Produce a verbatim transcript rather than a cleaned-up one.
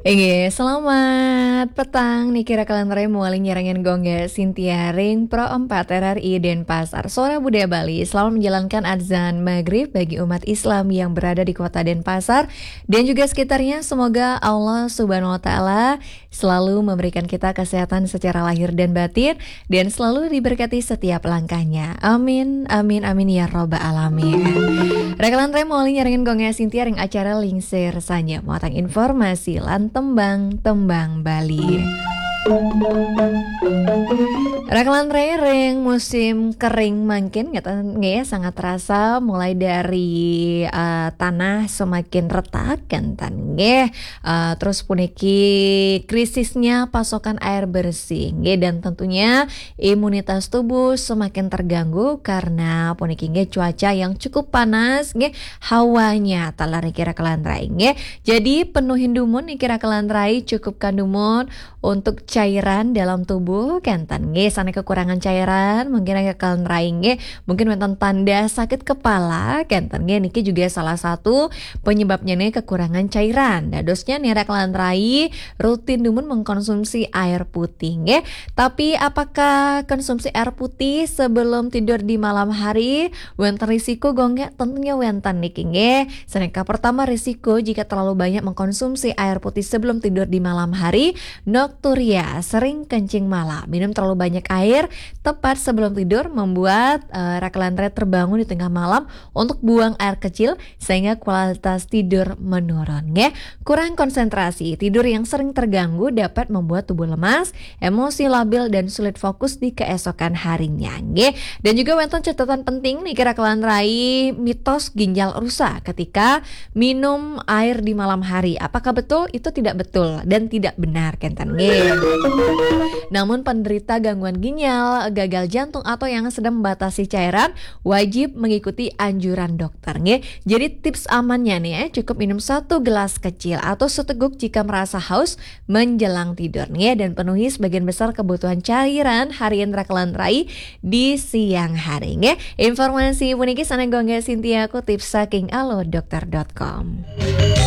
Iya, selamat petang. Nih kira kalian tere muali nyerangan gongga Cynthia Ring Pro empat R R I Denpasar. Suara Budaya Bali selalu menjalankan adzan maghrib bagi umat Islam yang berada di kota Denpasar dan juga sekitarnya. Semoga Allah Subhanahu Wa Taala selalu memberikan kita kesehatan secara lahir dan batin dan selalu diberkati setiap langkahnya. Amin, amin, amin ya robbal alamin. Rekalan tere muali nyerangan gongga Cynthia Ring acara lingsir sanya muatang informasi lan tembang-tembang Bali. Rakalan rering musim kering makin nggak ya sangat terasa mulai dari uh, tanah semakin retak kan tan nggih uh, terus puniki krisisnya pasokan air bersih nggih dan tentunya imunitas tubuh semakin terganggu karena puniki nggih cuaca yang cukup panas nggih hawanya talari kira kelandrai nggih jadi penuhin dumun kira kelandrai cukup kandumun untuk cairan dalam tubuh kentan nggih sana kekurangan cairan mungkin agak kalian raing nggih mungkin wonten tanda sakit kepala kentan nggih niki juga salah satu penyebabnya nih kekurangan cairan. Dadosnya nih kalian rai rutin dumun mengkonsumsi air putih nggih. Tapi apakah konsumsi air putih sebelum tidur di malam hari wonten risiko gongga? Tentunya wonten niki nggih. Seneka pertama risiko jika terlalu banyak mengkonsumsi air putih sebelum tidur di malam hari nokturia sering kencing malam. Minum terlalu banyak air tepat sebelum tidur membuat uh, rakalantre terbangun di tengah malam untuk buang air kecil sehingga kualitas tidur menurun ya. Kurang konsentrasi, tidur yang sering terganggu dapat membuat tubuh lemas, emosi labil dan sulit fokus di keesokan harinya ya. Dan juga wonten catatan penting nih kira rai mitos ginjal rusak ketika minum air di malam hari. Apakah betul? Itu tidak betul dan tidak benar kenten nggih. Namun penderita gangguan ginjal, gagal jantung atau yang sedang membatasi cairan wajib mengikuti anjuran dokter nggih. Jadi tips amannya nih ya, cukup minum satu gelas kecil atau seteguk jika merasa haus menjelang tidur nih dan penuhi sebagian besar kebutuhan cairan harian rakalan rai di siang hari nggih. Informasi puniki sana gongga Cynthia ku tips saking alodokter dot com.